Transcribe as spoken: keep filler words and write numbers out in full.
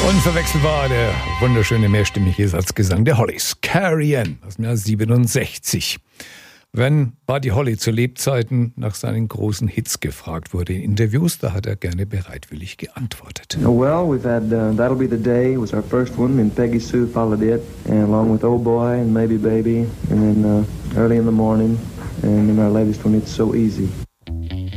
Unverwechselbar der wunderschöne mehrstimmige Satzgesang der Hollys. Carrie Ann aus dem Jahr siebenundsechzig. Wenn Buddy Holly zu Lebzeiten nach seinen großen Hits gefragt wurde in Interviews, da hat er gerne bereitwillig geantwortet. Oh, well, we've had uh, That'll Be the Day was our first one, and Peggy Sue followed it, and along with Oh Boy and Maybe Baby, and then uh, Early in the Morning, and then our latest one, It's So Easy.